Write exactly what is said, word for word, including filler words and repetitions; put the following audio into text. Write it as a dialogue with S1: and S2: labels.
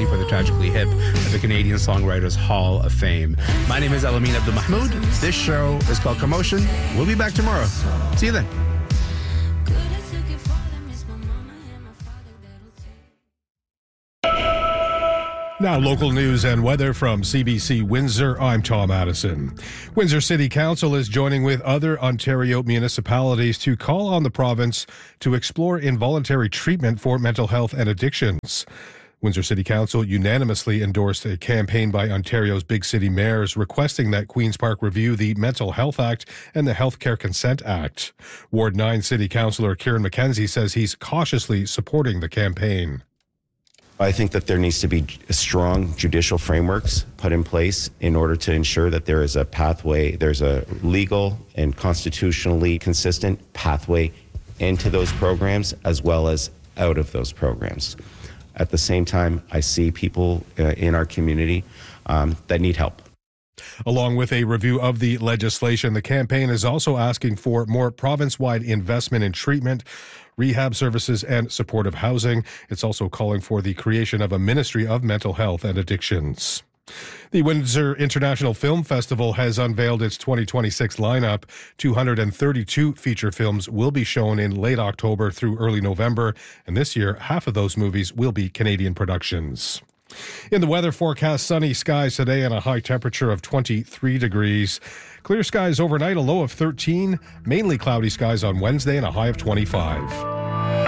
S1: nominee for the Tragically Hip at the Canadian Songwriters Hall of Fame. My name is Alamin Abdul Mahmoud. This show is called Commotion. We'll be back tomorrow. See you then.
S2: Now, local news and weather from C B C Windsor. I'm Tom Addison. Windsor City Council is joining with other Ontario municipalities to call on the province to explore involuntary treatment for mental health and addictions. Windsor City Council unanimously endorsed a campaign by Ontario's big city mayors requesting that Queen's Park review the Mental Health Act and the Healthcare Consent Act. Ward nine City Councillor Kieran McKenzie says he's cautiously supporting the campaign.
S3: I think that there needs to be strong judicial frameworks put in place in order to ensure that there is a pathway, there's a legal and constitutionally consistent pathway into those programs as well as out of those programs. At the same time, I see people uh, in our community um, that need help.
S2: Along with a review of the legislation, the campaign is also asking for more province-wide investment in treatment, rehab services, and supportive housing. It's also calling for the creation of a Ministry of Mental Health and Addictions. The Windsor International Film Festival has unveiled its twenty twenty-six lineup. two hundred thirty-two feature films will be shown in late October through early November, and this year, half of those movies will be Canadian productions. In the weather forecast, sunny skies today and a high temperature of twenty-three degrees. Clear skies overnight, a low of thirteen. Mainly cloudy skies on Wednesday and a high of twenty-five.